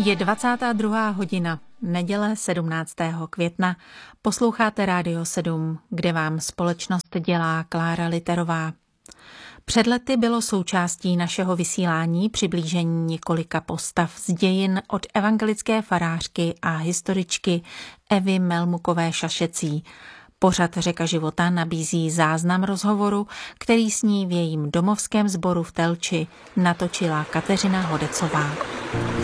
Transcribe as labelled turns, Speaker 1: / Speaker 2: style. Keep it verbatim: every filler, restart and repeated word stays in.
Speaker 1: Je dvacátá druhá hodina, neděle sedmnáctého května. Posloucháte Rádio sedm, kde vám společnost dělá Klára Literová. Před lety bylo součástí našeho vysílání přiblížení několika postav z dějin od evangelické farářky a historičky Evy Melmukové Šašecí. Pořad Řeka života nabízí záznam rozhovoru, který s ní v jejím domovském sboru v Telči natočila Kateřina Hodecová.